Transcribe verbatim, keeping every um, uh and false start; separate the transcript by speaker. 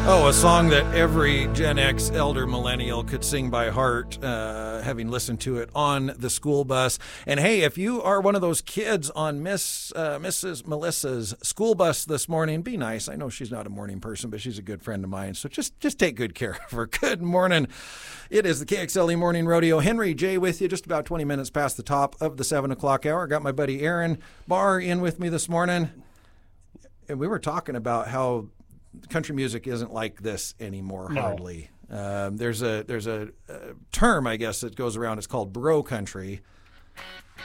Speaker 1: Oh, a song that every Gen X elder millennial could sing by heart, uh, having listened to it on the school bus. And hey, if you are one of those kids on Miss uh, Missus Melissa's school bus this morning, be nice. I know she's not a morning person, but she's a good friend of mine. So just, just take good care of her. Good morning. It is the K X L E Morning Rodeo. Henry J with you, just about twenty minutes past the top of the seven o'clock hour. Got my buddy Aaron Barr in with me this morning. And we were talking about how country music isn't like this anymore,
Speaker 2: No.
Speaker 1: hardly. Um, there's a there's a, a term, I guess, that goes around. It's called bro country.